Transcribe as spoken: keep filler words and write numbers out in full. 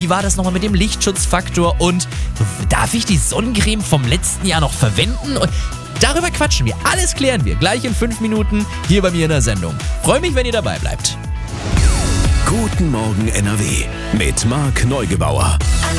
war das nochmal mit dem Lichtschutzfaktor und darf ich die Sonnencreme vom letzten Jahr noch verwenden? Und darüber quatschen wir, alles klären wir gleich in fünf Minuten hier bei mir in der Sendung. Freue mich, wenn ihr dabei bleibt. Guten Morgen N R W mit Marc Neugebauer.